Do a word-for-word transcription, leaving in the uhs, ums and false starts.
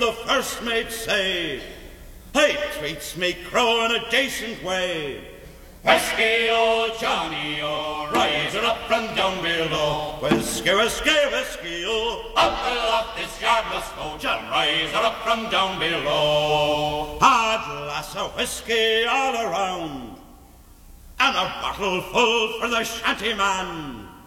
the first mate say, "Hey, treats me crow in a decent way. Whiskey, oh Johnny, oh, rise her up from down below. Whiskey, whiskey, whiskey, oh, up aloft this yard must go, John, rise her up from down below. Hard glass of whiskey all around, and a bottle full for the shanty man.